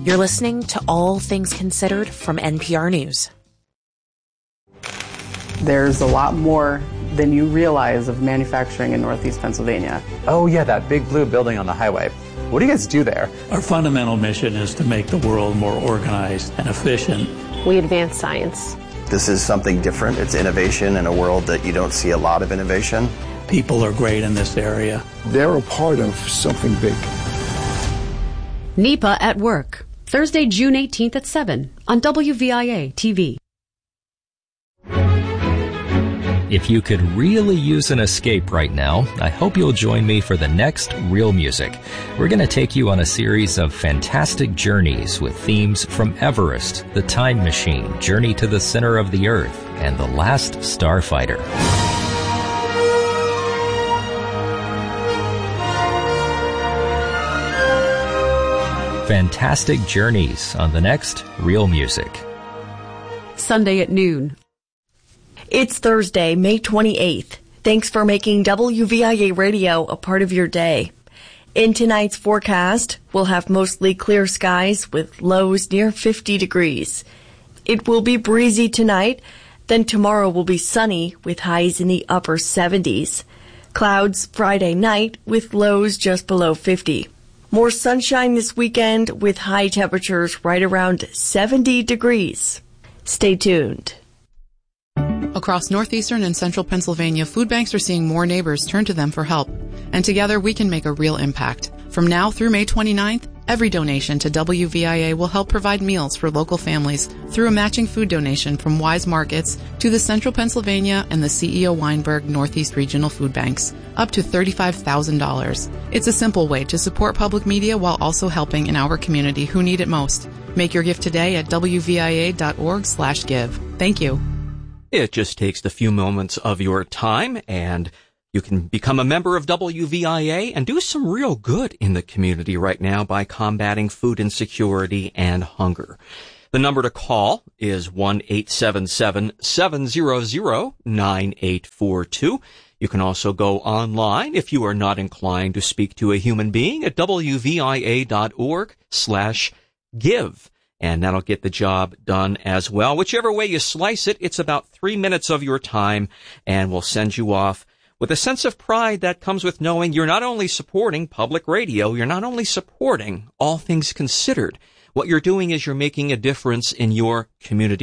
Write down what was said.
You're listening to All Things Considered from NPR News. There's a lot more than you realize of manufacturing in Northeast Pennsylvania. Oh yeah, that big blue building on the highway. What do you guys do there? Our fundamental mission is to make the world more organized and efficient. We advance science. This is something different. It's innovation in a world that you don't see a lot of innovation. People are great in this area. They're a part of something big. NEPA at Work, Thursday, June 18th at 7 on WVIA TV. If you could really use an escape right now, I hope you'll join me for the next Real Music. We're going to take you on a series of fantastic journeys with themes from Everest, The Time Machine, Journey to the Center of the Earth, and The Last Starfighter. Fantastic journeys on the next Real Music. Sunday at noon. It's Thursday, May 28th. Thanks for making WVIA Radio a part of your day. In tonight's forecast, we'll have mostly clear skies with lows near 50 degrees. It will be breezy tonight, then tomorrow will be sunny with highs in the upper 70s. Clouds Friday night with lows just below 50. More sunshine this weekend with high temperatures right around 70 degrees. Stay tuned. Across northeastern and central Pennsylvania, food banks are seeing more neighbors turn to them for help. And together we can make a real impact. From now through May 29th, every donation to WVIA will help provide meals for local families through a matching food donation from Wise Markets to the Central Pennsylvania and the CEO Weinberg Northeast Regional Food Banks, up to $35,000. It's a simple way to support public media while also helping in our community who need it most. Make your gift today at WVIA.org/give. Thank you. It just takes a few moments of your time, and you can become a member of WVIA and do some real good in the community right now by combating food insecurity and hunger. The number to call is 1-877-700-9842. You can also go online if you are not inclined to speak to a human being at WVIA.org/give. And that'll get the job done as well. Whichever way you slice it, it's about 3 minutes of your time, and we'll send you off with a sense of pride that comes with knowing you're not only supporting public radio, you're not only supporting All Things Considered. What you're doing is you're making a difference in your community.